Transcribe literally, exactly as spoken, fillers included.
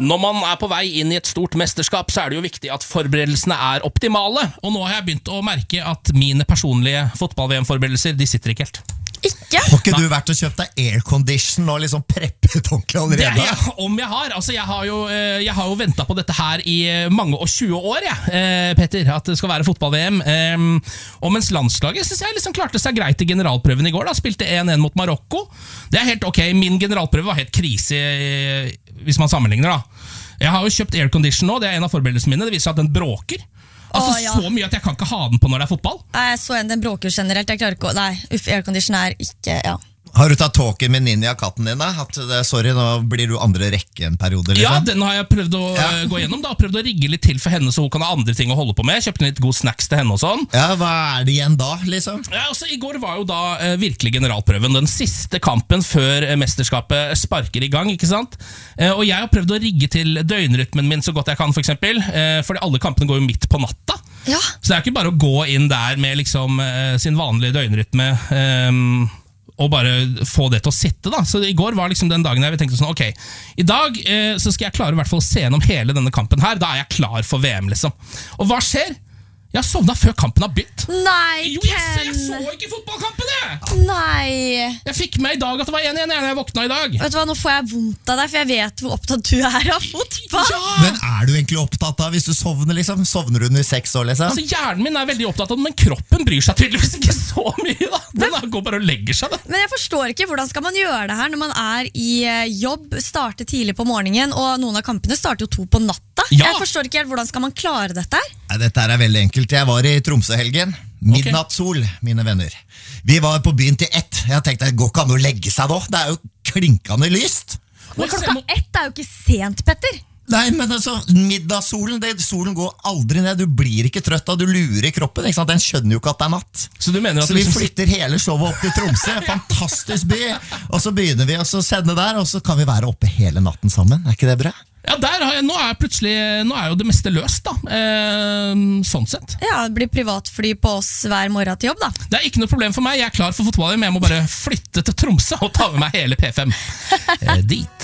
Når man er på vei inn i et stort mesterskap, så er det jo viktig at forberedelsene er optimale. Og nå har jeg begynt å merke at mine personlige fotball-V M-forberedelser, de sitter ikke helt. Ikke? Har ikke du vært og kjøpt deg aircondition og liksom preppet ordentlig allerede? Det er jeg, om jeg har. Altså, jeg har jo, jeg har jo ventet på dette her i mange og tjue år, jeg, Petter, at det skal være fotball-V M. Og mens landslaget synes jeg liksom klarte seg greit i generalprøven i går, da, spilte en en mot Marokko. Det er helt ok, min generalprøve var helt krise hvis man sammenligner da. Jeg har jo kjøpt aircondition nå, det er en av forberedelsene mine, det viser at den bråker. Altså Åh, ja. så mye at jeg kan ikke ha den på når det er fotball. Jeg så en, den bråker generelt, jeg klarer ikke å... Nei, uff, aircondition er ikke, ja. Har du tatt talken med Ninja, katten din da? At, sorry, nå blir du andre rekke en periode, liksom? Ja, den har jeg prøvd å ja. uh, gå gjennom da, prøvd å rigge litt til for henne, så hun kan ha andre ting å holde på med. Jeg kjøpte litt god snacks til henne og sånn. Ja, hva er det igjen da, liksom? Ja, altså, i går var jo da uh, virkelig generalprøven, den siste kampen før uh, mesterskapet sparker i gang, ikke sant? Uh, og jeg har prøvd å rigge til døgnrytmen min så godt jeg kan, for eksempel, uh, fordi alle kampene går jo midt på natta. Ja. Så det er ikke bare å gå inn der med liksom uh, sin vanlige døgnrytme um, og bare få det til å sitte da. Så i går var liksom den dagen jeg tenkte sånn, ok, i dag uh, så skal jeg klare i hvert fall å se gjennom hele denne kampen her, da er jeg klar for V M liksom. Og hva skjer? Jeg har sovnet før kampen har bytt. Nei, Jo, jeg, Ken! jeg så ikke fotballkampen, jeg! Nei! Jeg fikk med i dag at det var en igjen når jeg våkna i dag. Vet du hva, nå får jeg vondt av deg, for jeg vet hvor opptatt du er av fotball. Ja! Men er du egentlig opptatt av hvis du sovner, liksom? Sovner du under seks år, liksom? Altså, hjernen min er veldig opptatt av det, men kroppen bryr seg tydeligvis ikke så mye da. Den går bare og legger seg da. Men jeg forstår ikke, hvordan skal man gjøre det her når man er i eh, jobb, starter tidlig på morgenen, og noen av kampene starter jo to på natta. Ja. Jeg forstår ikke helt, hvordan skal man klare dette her? Nei, dette er veldig enkelt. Jeg var i Tromsø-helgen. Midnattssol, mine venner. Vi var på byen til ett. Jeg tenkte, det går ikke an å legge seg nå. Det er jo klinkende lyst. Men klokka ett er jo ikke sent, Petter. Nei, men altså, middagssolen, det, solen går aldri ned. Du blir ikke trøtt av, du lurer kroppen, ikke sant? Den skjønner jo ikke at det er natt. Så du mener at Så vi liksom- flytter hele showet opp til Tromsø. Fantastisk by. Og så begynner vi å sende der, og så kan vi være oppe hele natten sammen. Er ikke det bra? Ja, der har jeg, nå er plutselig, nå er jo det meste løst da, eh, sånn sett. Ja, det blir privatfly på oss hver morgen til jobb da. Det er ikke noe problem for meg, jeg er klar for fotball, men jeg må bare flytte til Tromsø og ta med meg hele P fem eh, dit.